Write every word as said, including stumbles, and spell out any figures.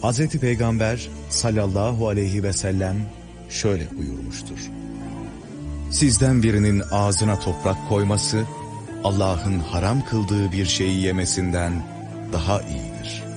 Hazreti Peygamber sallallahu aleyhi ve sellem şöyle buyurmuştur: Sizden birinin ağzına toprak koyması, Allah'ın haram kıldığı bir şeyi yemesinden daha iyidir.